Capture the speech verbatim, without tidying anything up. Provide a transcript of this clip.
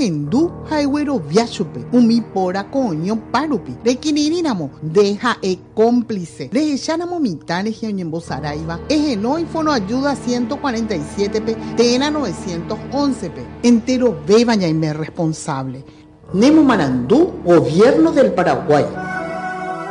Rehendú haigüero viachupe, umi pora coño parupi. Requirirínamo, deja e cómplice. Rehechánamo mitad región Saraiva. Ejeno y fono ayuda ciento cuarenta y siete pe, tena novecientos once pe. Entero beba ya y me responsable. Nemo Marandú, Gobierno del Paraguay.